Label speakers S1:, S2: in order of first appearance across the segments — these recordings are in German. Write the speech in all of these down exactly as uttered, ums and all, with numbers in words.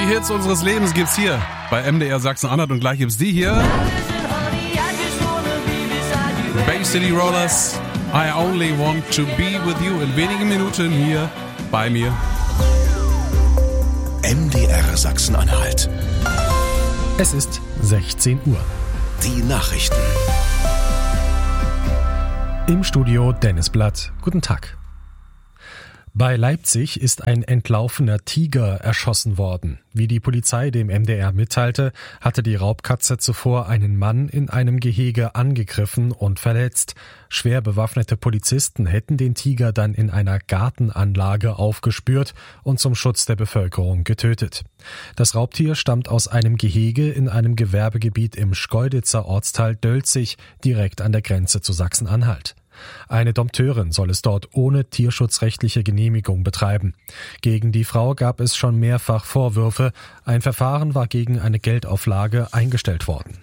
S1: Hits unseres Lebens gibt's hier bei M D R Sachsen-Anhalt und gleich gibt's die hier. Bay City Rollers, I Only Want to Be With You. In wenigen Minuten hier bei mir.
S2: M D R Sachsen-Anhalt.
S3: Es ist sechzehn Uhr.
S2: Die Nachrichten.
S3: Im Studio Dennis Blatt. Guten Tag. Bei Leipzig ist ein entlaufener Tiger erschossen worden. Wie die Polizei dem M D R mitteilte, hatte die Raubkatze zuvor einen Mann in einem Gehege angegriffen und verletzt. Schwer bewaffnete Polizisten hätten den Tiger dann in einer Gartenanlage aufgespürt und zum Schutz der Bevölkerung getötet. Das Raubtier stammt aus einem Gehege in einem Gewerbegebiet im Schkeuditzer Ortsteil Dölzig, direkt an der Grenze zu Sachsen-Anhalt. Eine Dompteurin soll es dort ohne tierschutzrechtliche Genehmigung betreiben. Gegen die Frau gab es schon mehrfach Vorwürfe. Ein Verfahren war gegen eine Geldauflage eingestellt worden.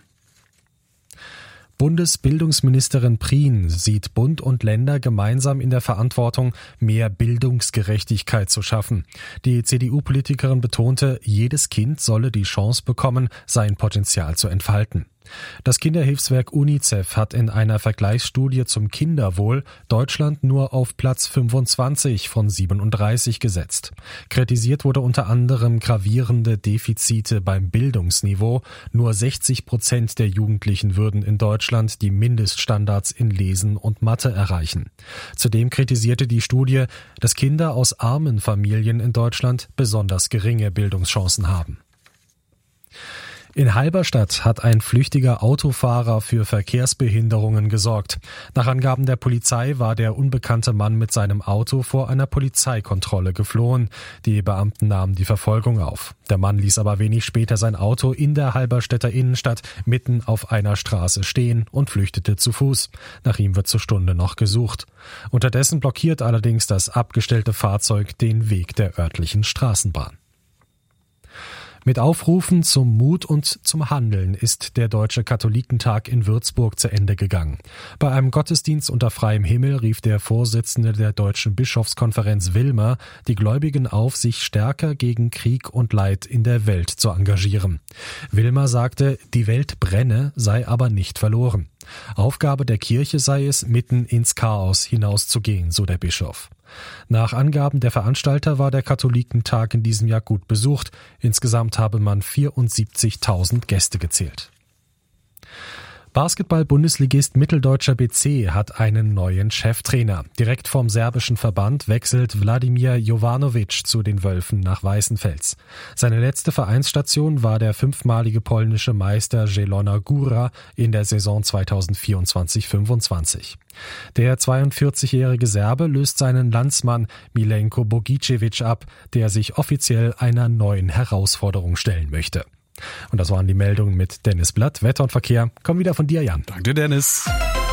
S3: Bundesbildungsministerin Prien sieht Bund und Länder gemeinsam in der Verantwortung, mehr Bildungsgerechtigkeit zu schaffen. Die C D U-Politikerin betonte, jedes Kind solle die Chance bekommen, sein Potenzial zu entfalten. Das Kinderhilfswerk UNICEF hat in einer Vergleichsstudie zum Kinderwohl Deutschland nur auf Platz fünfundzwanzig von siebenunddreißig gesetzt. Kritisiert wurde unter anderem gravierende Defizite beim Bildungsniveau. Nur sechzig Prozent der Jugendlichen würden in Deutschland die Mindeststandards in Lesen und Mathe erreichen. Zudem kritisierte die Studie, dass Kinder aus armen Familien in Deutschland besonders geringe Bildungschancen haben. In Halberstadt hat ein flüchtiger Autofahrer für Verkehrsbehinderungen gesorgt. Nach Angaben der Polizei war der unbekannte Mann mit seinem Auto vor einer Polizeikontrolle geflohen. Die Beamten nahmen die Verfolgung auf. Der Mann ließ aber wenig später sein Auto in der Halberstädter Innenstadt mitten auf einer Straße stehen und flüchtete zu Fuß. Nach ihm wird zur Stunde noch gesucht. Unterdessen blockiert allerdings das abgestellte Fahrzeug den Weg der örtlichen Straßenbahn. Mit Aufrufen zum Mut und zum Handeln ist der Deutsche Katholikentag in Würzburg zu Ende gegangen. Bei einem Gottesdienst unter freiem Himmel rief der Vorsitzende der Deutschen Bischofskonferenz Wilmer die Gläubigen auf, sich stärker gegen Krieg und Leid in der Welt zu engagieren. Wilmer sagte, die Welt brenne, sei aber nicht verloren. Aufgabe der Kirche sei es, mitten ins Chaos hinauszugehen, so der Bischof. Nach Angaben der Veranstalter war der Katholikentag in diesem Jahr gut besucht. Insgesamt habe man vierundsiebzigtausend Gäste gezählt. Basketball-Bundesligist Mitteldeutscher B C hat einen neuen Cheftrainer. Direkt vom serbischen Verband wechselt Wladimir Jovanovic zu den Wölfen nach Weißenfels. Seine letzte Vereinsstation war der fünfmalige polnische Meister Zielona Góra in der Saison zweitausendvierundzwanzig fünfundzwanzig. Der zweiundvierzigjährige Serbe löst seinen Landsmann Milenko Bogicevic ab, der sich offiziell einer neuen Herausforderung stellen möchte. Und das waren die Meldungen mit Dennis Blatt. Wetter und Verkehr kommen wieder von dir, Jan.
S1: Danke, Dennis.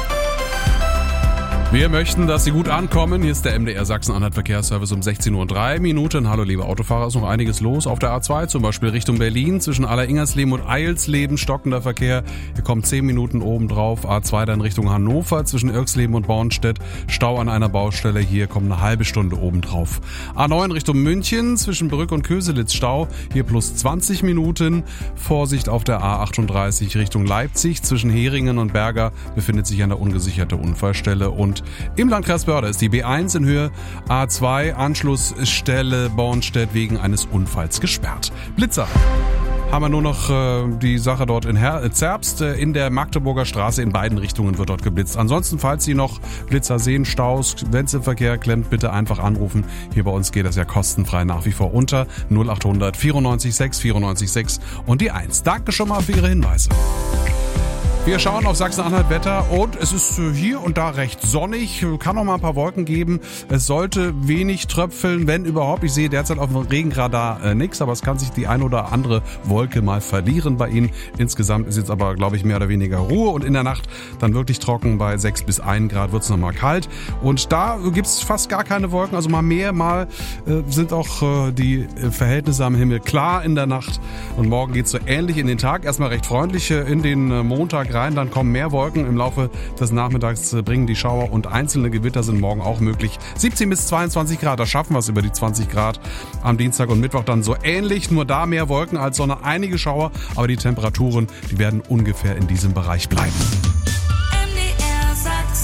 S1: Wir möchten, dass Sie gut ankommen. Hier ist der M D R Sachsen-Anhalt Verkehrsservice um sechzehn Uhr drei Minuten. Hallo, liebe Autofahrer, ist noch einiges los auf der A zwei, zum Beispiel Richtung Berlin. Zwischen Aller-Ingersleben und Eilsleben stockender Verkehr. Hier kommen zehn Minuten oben drauf. A zwei dann Richtung Hannover, zwischen Irksleben und Bornstedt. Stau an einer Baustelle, hier kommt eine halbe Stunde oben drauf. A neun Richtung München, zwischen Brück und Köselitz Stau. Hier plus zwanzig Minuten. Vorsicht auf der A achtunddreißig Richtung Leipzig. Zwischen Heringen und Berger befindet sich eine ungesicherte Unfallstelle. Und im Landkreis Börde ist die B eins in Höhe A zwei Anschlussstelle Bornstedt wegen eines Unfalls gesperrt. Blitzer. Haben wir nur noch äh, die Sache dort in Her- Zerbst. Äh, in der Magdeburger Straße in beiden Richtungen wird dort geblitzt. Ansonsten, falls Sie noch Blitzer sehen, Staus, wenn es im Verkehr klemmt, bitte einfach anrufen. Hier bei uns geht das ja kostenfrei nach wie vor unter null achthundert vierundneunzig sechs vierundneunzig sechs und die eins. Danke schon mal für Ihre Hinweise. Wir schauen auf Sachsen-Anhalt Wetter und es ist hier und da recht sonnig, kann noch mal ein paar Wolken geben. Es sollte wenig tröpfeln, wenn überhaupt. Ich sehe derzeit auf dem Regenradar äh, nichts, aber es kann sich die ein oder andere Wolke mal verlieren bei Ihnen. Insgesamt ist jetzt aber, glaube ich, mehr oder weniger Ruhe und in der Nacht dann wirklich trocken. Bei sechs bis ein Grad wird es noch mal kalt und da gibt's fast gar keine Wolken, also mal mehr, mal äh, sind auch äh, die Verhältnisse am Himmel klar in der Nacht und morgen geht's so ähnlich in den Tag. Erstmal recht freundlich äh, in den äh, Montag Weg rein. Dann kommen mehr Wolken. Im Laufe des Nachmittags bringen die Schauer und einzelne Gewitter sind morgen auch möglich. siebzehn bis zweiundzwanzig Grad, da schaffen wir es über die zwanzig Grad. Am Dienstag und Mittwoch dann so ähnlich, nur da mehr Wolken als Sonne, einige Schauer, aber die Temperaturen, die werden ungefähr in diesem Bereich bleiben.
S2: M D R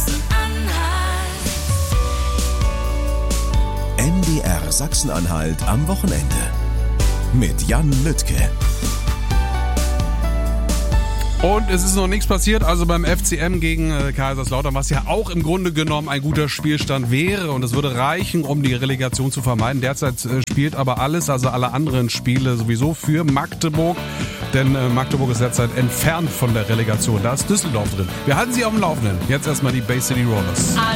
S2: Sachsen-Anhalt. M D R Sachsen-Anhalt am Wochenende mit Jan Lüttke.
S1: Und es ist noch nichts passiert, also beim F C M gegen äh, Kaiserslautern, was ja auch im Grunde genommen ein guter Spielstand wäre und es würde reichen, um die Relegation zu vermeiden. Derzeit äh, spielt aber alles, also alle anderen Spiele sowieso für Magdeburg, denn äh, Magdeburg ist derzeit entfernt von der Relegation. Da ist Düsseldorf drin. Wir halten Sie auf dem Laufenden. Jetzt erstmal die Bay City Rollers.